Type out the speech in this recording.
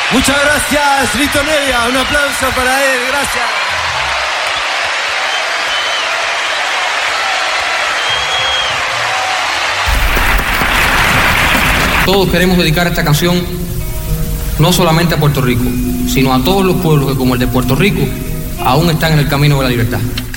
Muchas gracias, Lito Nevia. Un aplauso para él. Gracias. Todos queremos dedicar esta canción no solamente a Puerto Rico, sino a todos los pueblos que, como el de Puerto Rico, aún están en el camino de la libertad.